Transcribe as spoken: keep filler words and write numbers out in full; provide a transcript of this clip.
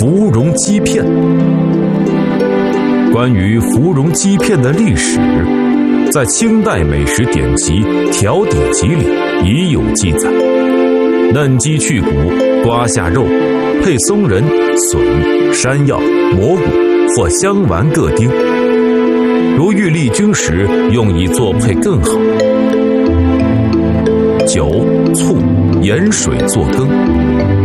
芙蓉鸡片。关于芙蓉鸡片的历史，在清代美食典籍《调底集》里已有记载。嫩鸡去骨，刮下肉，配松仁、笋、山药、蘑菇或香丸各丁。如欲利菌时，用以作配更好。酒、醋、盐水做羹。